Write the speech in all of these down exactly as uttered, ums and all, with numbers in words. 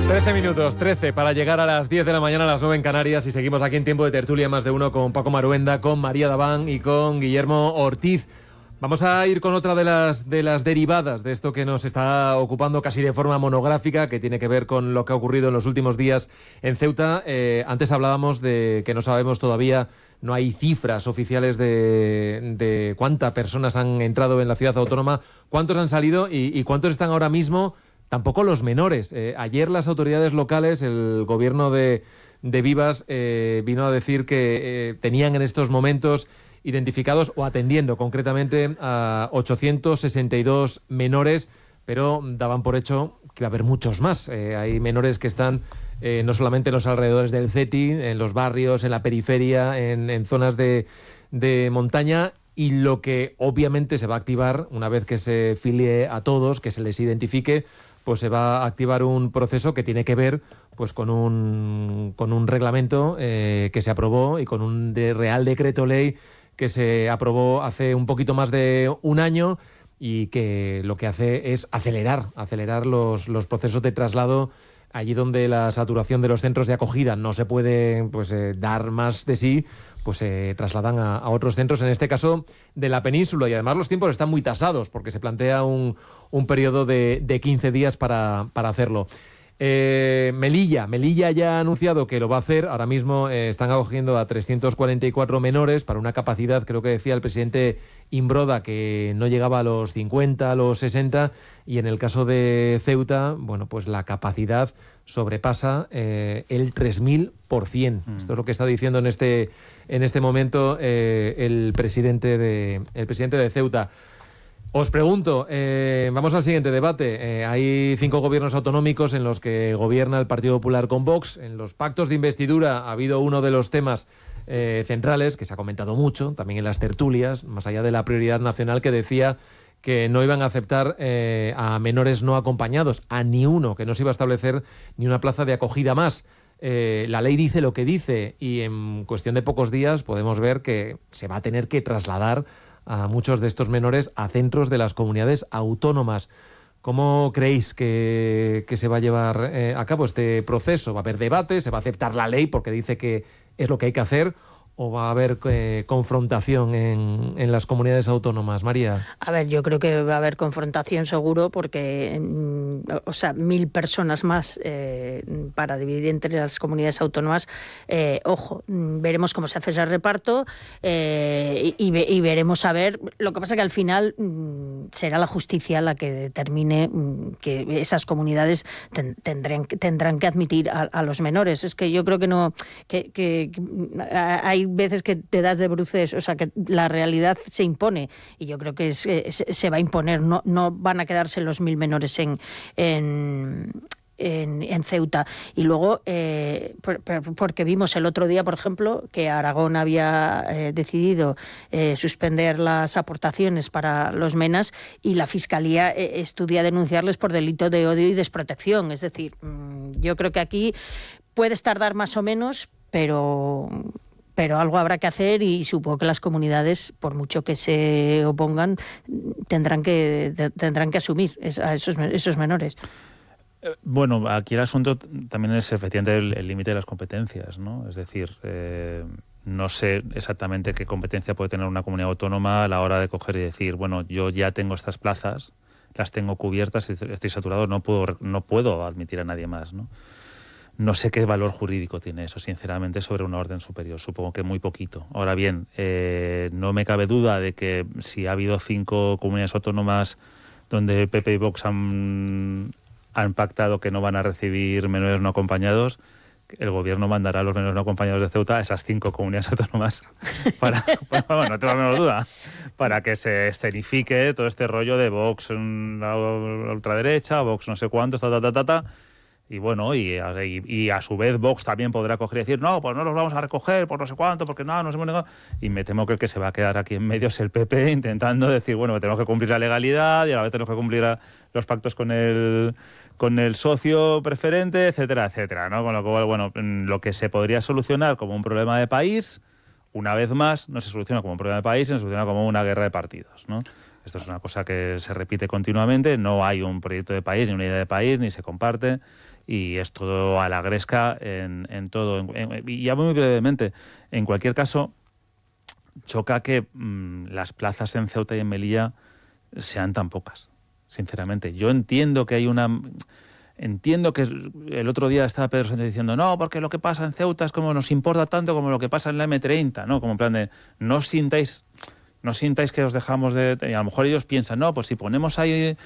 trece minutos, trece para llegar a las diez de la mañana, a las nueve en Canarias, y seguimos aquí en tiempo de tertulia más de uno con Paco Maruenda, con María Daván y con Guillermo Ortiz. Vamos a ir con otra de las, de las derivadas de esto que nos está ocupando casi de forma monográfica, que tiene que ver con lo que ha ocurrido en los últimos días en Ceuta. Eh, antes hablábamos de que no sabemos todavía, no hay cifras oficiales de, de cuántas personas han entrado en la ciudad autónoma, cuántos han salido y, y cuántos están ahora mismo. Tampoco los menores. Eh, ayer las autoridades locales, el gobierno de, de Vivas, eh, vino a decir que eh, tenían en estos momentos identificados o atendiendo concretamente a ochocientos sesenta y dos menores, pero daban por hecho que va a haber muchos más. Eh, hay menores que están eh, no solamente en los alrededores del CETI, en los barrios, en la periferia, en, en zonas de, de montaña, y lo que obviamente se va a activar una vez que se filie a todos, que se les identifique, pues se va a activar un proceso que tiene que ver pues con un, con un reglamento eh, que se aprobó y con un de real decreto ley que se aprobó hace un poquito más de un año y que lo que hace es acelerar, acelerar los, los procesos de traslado allí donde la saturación de los centros de acogida no se puede pues, eh, dar más de sí, pues se eh, trasladan a, a otros centros, en este caso de la península, y además los tiempos están muy tasados porque se plantea un, un periodo de, de quince días para, para hacerlo. Eh, Melilla, Melilla ya ha anunciado que lo va a hacer. Ahora mismo eh, están acogiendo a trescientos cuarenta y cuatro menores para una capacidad, creo que decía el presidente Imbroda, que no llegaba a los cincuenta, a los sesenta, y en el caso de Ceuta, bueno, pues la capacidad sobrepasa eh, el tres mil por ciento. Mm. Esto es lo que está diciendo en este, en este momento eh, el presidente de, el presidente de Ceuta. Os pregunto, eh, vamos al siguiente debate. Eh, hay cinco gobiernos autonómicos en los que gobierna el Partido Popular con Vox. En los pactos de investidura ha habido uno de los temas eh, centrales, que se ha comentado mucho, también en las tertulias, más allá de la prioridad nacional, que decía que no iban a aceptar eh, a menores no acompañados, a ni uno, que no se iba a establecer ni una plaza de acogida más. Eh, la ley dice lo que dice y en cuestión de pocos días podemos ver que se va a tener que trasladar a muchos de estos menores a centros de las comunidades autónomas. ¿Cómo creéis que, que se va a llevar eh, a cabo este proceso? ¿Va a haber debate? ¿Se va a aceptar la ley porque dice que es lo que hay que hacer? ¿O va a haber eh, confrontación en, en las comunidades autónomas? María. A ver, yo creo que va a haber confrontación seguro porque, o sea, mil personas más eh, para dividir entre las comunidades autónomas. Eh, ojo, veremos cómo se hace ese reparto eh, y, y veremos a ver. Lo que pasa es que al final mm, será la justicia la que determine mm, que esas comunidades ten, tendrán, tendrán que admitir a, a los menores. Es que yo creo que no, que, que, que hay veces que te das de bruces, o sea, que la realidad se impone y yo creo que es, es, se va a imponer, no, no van a quedarse los mil menores en, en, en, en Ceuta. Y luego, eh, por, porque vimos el otro día, por ejemplo, que Aragón había eh, decidido eh, suspender las aportaciones para los MENAs y la Fiscalía eh, estudia denunciarles por delito de odio y desprotección. Es decir, yo creo que aquí puedes tardar más o menos, pero... pero algo habrá que hacer y supongo que las comunidades, por mucho que se opongan, tendrán que tendrán que asumir a esos, esos menores. Bueno, aquí el asunto también es efectivamente el límite de las competencias, ¿no? Es decir, eh, no sé exactamente qué competencia puede tener una comunidad autónoma a la hora de coger y decir, bueno, yo ya tengo estas plazas, las tengo cubiertas, estoy saturado, no puedo, no puedo admitir a nadie más, ¿no? No sé qué valor jurídico tiene eso, sinceramente, sobre una orden superior. Supongo que muy poquito. Ahora bien, eh, no me cabe duda de que si ha habido cinco comunidades autónomas donde P P y Vox han, han pactado que no van a recibir menores no acompañados, el gobierno mandará a los menores no acompañados de Ceuta a esas cinco comunidades autónomas para, para bueno, no tengo la menor duda, para que se escenifique todo este rollo de Vox en la ultraderecha, Vox no sé cuántos, ta, ta, ta, ta, ta. Y bueno, y, y, y a su vez Vox también podrá coger y decir, no, pues no los vamos a recoger por no sé cuánto, porque no, nos hemos negado. Y me temo que el que se va a quedar aquí en medio es el P P intentando decir, bueno, tenemos que cumplir la legalidad y a la vez tenemos que cumplir a, los pactos con el, con el socio preferente, etcétera, etcétera, ¿no? Con lo cual, bueno, lo que se podría solucionar como un problema de país, una vez más, no se soluciona como un problema de país, se soluciona como una guerra de partidos, ¿no? Esto es una cosa que se repite continuamente, no hay un proyecto de país, ni una idea de país, ni se comparte, y es todo a la gresca en, en todo. En, en, y ya muy brevemente, en cualquier caso, choca que mmm, las plazas en Ceuta y en Melilla sean tan pocas, sinceramente. Yo entiendo que hay una... Entiendo que el otro día estaba Pedro Sánchez diciendo no, porque lo que pasa en Ceuta es como nos importa tanto como lo que pasa en la eme treinta, ¿no? Como en plan de, no sintáis... No sintáis que os dejamos de... Y a lo mejor ellos piensan, no, pues si ponemos ahí eh,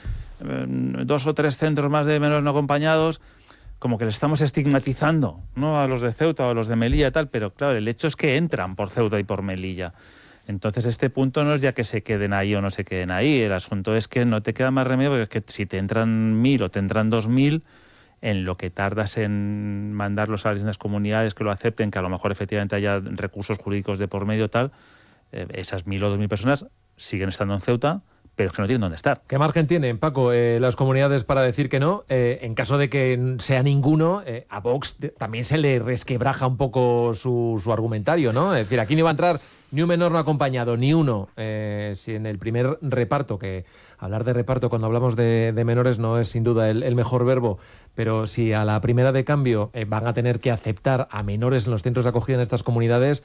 dos o tres centros más de menores no acompañados, como que les estamos estigmatizando, ¿no? A los de Ceuta o a los de Melilla y tal, pero claro, el hecho es que entran por Ceuta y por Melilla. Entonces este punto no es ya que se queden ahí o no se queden ahí, el asunto es que no te queda más remedio, porque es que si te entran mil o te entran dos mil, en lo que tardas en mandarlos a las distintas comunidades que lo acepten, que a lo mejor efectivamente haya recursos jurídicos de por medio tal, esas mil o dos mil personas siguen estando en Ceuta, pero es que no tienen dónde estar. ¿Qué margen tienen, Paco, eh, las comunidades para decir que no? Eh, en caso de que sea ninguno, eh, a Vox también se le resquebraja un poco su, su argumentario, ¿no? Es decir, aquí no iba a entrar ni un menor no acompañado, ni uno. Eh, si en el primer reparto, que hablar de reparto cuando hablamos de, de menores no es sin duda el, el mejor verbo, pero si a la primera de cambio eh, van a tener que aceptar a menores en los centros de acogida en estas comunidades,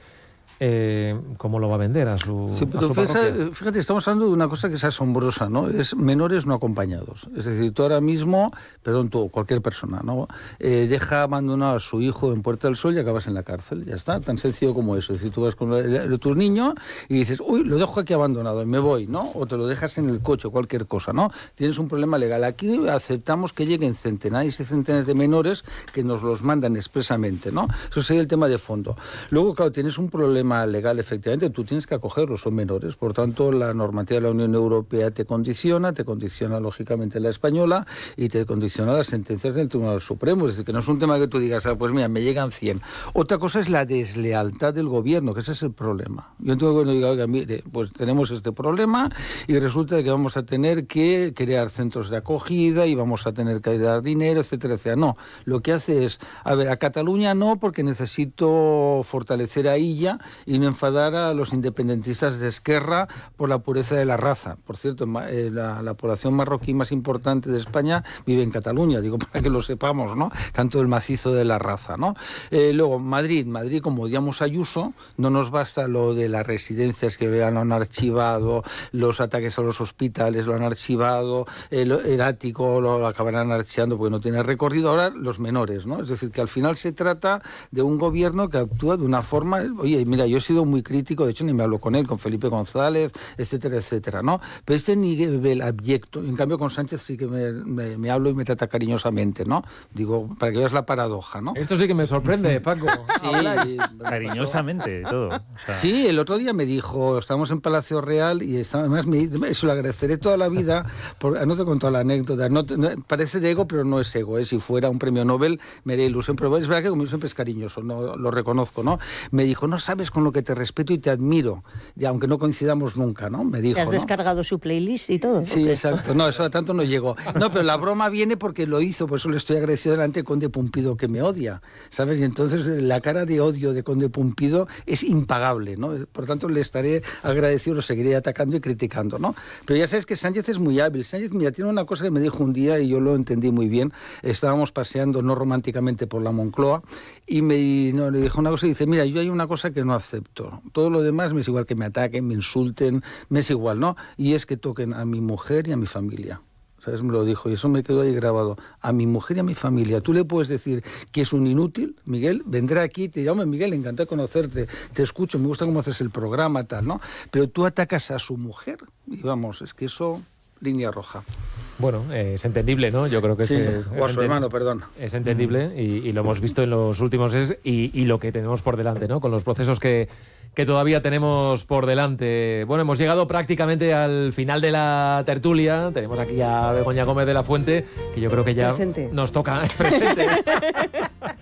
Eh, ¿cómo lo va a vender a su, sí, pero a su fíjate, fíjate, estamos hablando de una cosa que es asombrosa, ¿no? Es menores no acompañados. Es decir, tú ahora mismo, perdón, tú, cualquier persona, ¿no? Eh, deja abandonado a su hijo en Puerta del Sol y acabas en la cárcel. Ya está, tan sencillo como eso. Es decir, tú vas con tu niño y dices, uy, lo dejo aquí abandonado y me voy, ¿no? O te lo dejas en el coche, cualquier cosa, ¿no? Tienes un problema legal. Aquí aceptamos que lleguen centenares y centenares de menores que nos los mandan expresamente, ¿no? Eso sería el tema de fondo. Luego, claro, tienes un problema legal, efectivamente, tú tienes que acogerlos, son menores, por tanto la normativa de la Unión Europea te condiciona, te condiciona lógicamente la española y te condiciona las sentencias del Tribunal Supremo, es decir, que no es un tema que tú digas, ah, pues mira, me llegan cien. Otra cosa es la deslealtad del gobierno, que ese es el problema. Yo entiendo que bueno, diga, oiga, mire, pues tenemos este problema y resulta que vamos a tener que crear centros de acogida y vamos a tener que dar dinero, etcétera, etcétera. No, lo que hace es, a ver, a Cataluña no, porque necesito fortalecer a ella y no enfadar a los independentistas de Esquerra por la pureza de la raza. Por cierto, eh, la, la población marroquí más importante de España vive en Cataluña, digo, para que lo sepamos, ¿no? Tanto el macizo de la raza, ¿no? Eh, luego, Madrid, Madrid, como odiamos a Ayuso, no nos basta lo de las residencias que vean, lo han archivado, los ataques a los hospitales lo han archivado, el, el ático lo, lo acabarán archivando porque no tiene recorrido, ahora los menores, ¿no? Es decir, que al final se trata de un gobierno que actúa de una forma, oye, mira, yo he sido muy crítico, de hecho ni me hablo con él, con Felipe González, etcétera, etcétera, ¿no? Pero este nivel abyecto, en cambio con Sánchez sí que me, me, me hablo y me trata cariñosamente, ¿no? Digo, para que veas la paradoja, ¿no? Esto sí que me sorprende, Paco. Sí, cariñosamente, todo. O sea... Sí, el otro día me dijo, estábamos en Palacio Real y está, además me, eso lo agradeceré toda la vida, porque, no te he contado la anécdota, no, no, parece de ego, pero no es ego, ¿eh? Si fuera un premio Nobel me haría ilusión, pero es verdad que conmigo siempre es cariñoso, no, lo reconozco, ¿no? Me dijo, no sabes con lo que te respeto y te admiro, y aunque no coincidamos nunca, ¿no? Me dijo, ¿te has ¿no? descargado su playlist y todo? Sí, exacto. No, eso a tanto no llegó. No, pero la broma viene porque lo hizo, por eso le estoy agradecido delante de Conde Pumpido, que me odia, ¿sabes? Y entonces la cara de odio de Conde Pumpido es impagable, ¿no? Por tanto, le estaré agradecido, lo seguiré atacando y criticando, ¿no? Pero ya sabes que Sánchez es muy hábil. Sánchez, mira, tiene una cosa que me dijo un día y yo lo entendí muy bien. Estábamos paseando, no románticamente, por la Moncloa y me no, le dijo una cosa y dice, mira, yo hay una cosa que no acepto. Todo lo demás me es igual que me ataquen, me insulten, me es igual, ¿no? Y es que toquen a mi mujer y a mi familia. ¿Sabes? Me lo dijo y eso me quedó ahí grabado. A mi mujer y a mi familia. Tú le puedes decir que es un inútil, Miguel, vendrá aquí y te dirá, hombre, Miguel, encantado de conocerte, te escucho, me gusta cómo haces el programa, tal, ¿no? Pero tú atacas a su mujer y vamos, es que eso... línea roja. Bueno, eh, es entendible, ¿no? Yo creo que sí, es, es, o a su hermano, perdón. Es entendible mm. y, y lo hemos visto en los últimos meses y, y lo que tenemos por delante, ¿no? Con los procesos que, que todavía tenemos por delante. Bueno, hemos llegado prácticamente al final de la tertulia. Tenemos aquí a Begoña Gómez de la Fuente, que yo creo que ya presente. Nos toca presente.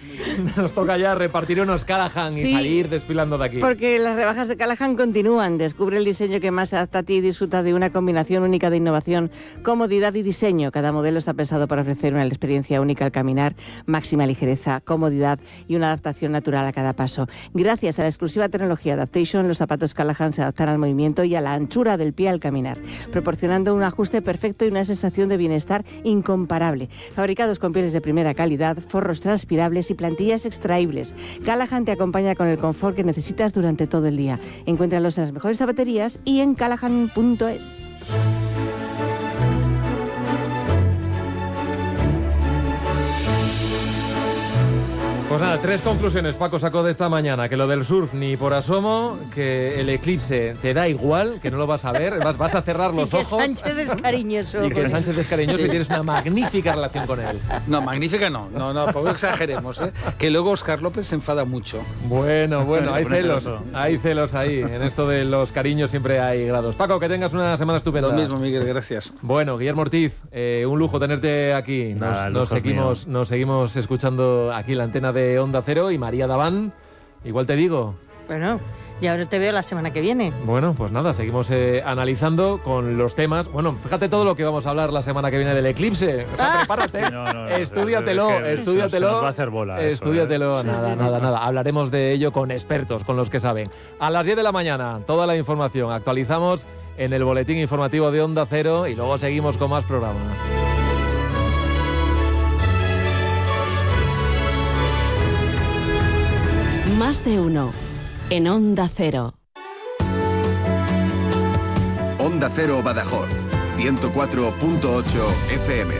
Nos toca ya repartir unos Callahan y Sí, salir desfilando de aquí. Porque las rebajas de Callahan continúan. Descubre el diseño que más se adapta a ti y disfruta de una combinación única de innovación, comodidad y diseño. Cada modelo está pensado para ofrecer una experiencia única al caminar, máxima ligereza, comodidad y una adaptación natural a cada paso. Gracias a la exclusiva tecnología Adaptation, los zapatos Callahan se adaptan al movimiento y a la anchura del pie al caminar, proporcionando un ajuste perfecto y una sensación de bienestar incomparable. Fabricados con pieles de primera calidad, forros transpirables y plantillas extraíbles, Callahan te acompaña con el confort que necesitas durante todo el día. Encuéntralos en las mejores zapaterías y en callahan punto es. Pues nada, tres conclusiones Paco sacó de esta mañana. Que lo del surf ni por asomo, que el eclipse te da igual, que no lo vas a ver, vas, vas a cerrar los y que ojos. Sánchez es cariñoso. Y que Sánchez es cariñoso y tienes una magnífica relación con él. No, magnífica no, no, no, poco exageremos, ¿eh? Que luego Óscar López se enfada mucho. Bueno, bueno, hay Se pone celos, celoso. hay celos ahí. En esto de los cariños siempre hay grados. Paco, que tengas una semana estupenda. Lo mismo, Miguel, gracias. Bueno, Guillermo Ortiz, eh, un lujo tenerte aquí. Nos, Nada, el nos lujo es seguimos, nos seguimos escuchando aquí la antena de Onda Cero y María Daván, igual te digo. Bueno, y ahora te veo la semana que viene. Bueno, pues nada, seguimos eh, analizando con los temas. Bueno, fíjate todo lo que vamos a hablar la semana que viene del eclipse. O sea, prepárate. No, no, no, Estúdiatelo, es que estúdiatelo. se nos va a hacer bola eso, Estúdiatelo, ¿eh? nada, nada, nada. Hablaremos de ello con expertos, con los que saben. A las diez de la mañana, toda la información actualizamos en el boletín informativo de Onda Cero y luego seguimos con más programas. Más de uno en Onda Cero. Onda Cero Badajoz, ciento cuatro punto ocho F M.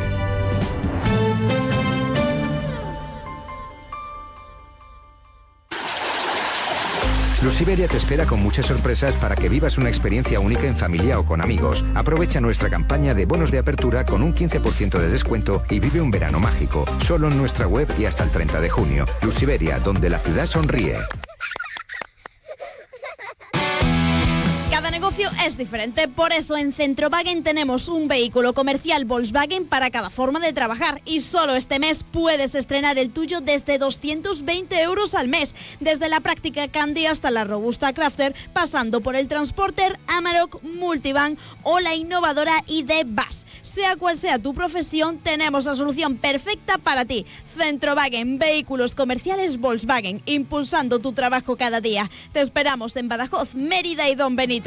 Luz Iberia te espera con muchas sorpresas para que vivas una experiencia única en familia o con amigos. Aprovecha nuestra campaña de bonos de apertura con un quince por ciento de descuento y vive un verano mágico. Solo en nuestra web y hasta el treinta de junio. Luz Iberia, donde la ciudad sonríe. Cada negocio es diferente, por eso en Centrowagen tenemos un vehículo comercial Volkswagen para cada forma de trabajar y solo este mes puedes estrenar el tuyo desde doscientos veinte euros al mes, desde la práctica Candy hasta la robusta Crafter, pasando por el Transporter, Amarok, Multivan o la innovadora I D Bus. Sea cual sea tu profesión, tenemos la solución perfecta para ti. Centrowagen, vehículos comerciales Volkswagen, impulsando tu trabajo cada día. Te esperamos en Badajoz, Mérida y Don Benito.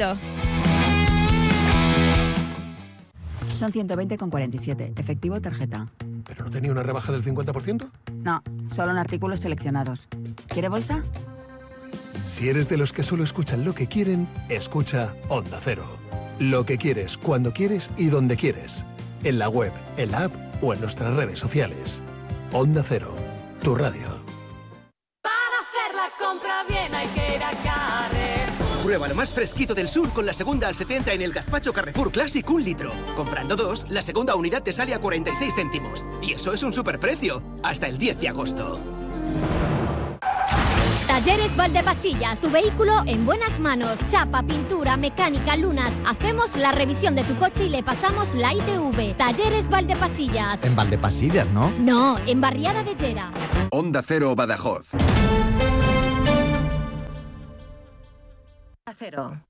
Son ciento veinte con cuarenta y siete, efectivo o tarjeta. ¿Pero no tenía una rebaja del cincuenta por ciento? No, solo en artículos seleccionados. ¿Quiere bolsa? Si eres de los que solo escuchan lo que quieren, escucha Onda Cero. Lo que quieres, cuando quieres y donde quieres. En la web, en la app o en nuestras redes sociales. Onda Cero, tu radio. Para hacer la compra bien hay que ir a Carrefour. Prueba lo más fresquito del sur con la segunda al setenta en el gazpacho Carrefour Classic un litro. Comprando dos, la segunda unidad te sale a cuarenta y seis céntimos. Y eso es un superprecio. Hasta el diez de agosto. Talleres Valdepasillas, tu vehículo en buenas manos. Chapa, pintura, mecánica, lunas. Hacemos la revisión de tu coche y le pasamos la I T V. Talleres Valdepasillas. En Valdepasillas, ¿no? No, en Barriada de Llera. Onda Cero Badajoz. Cero.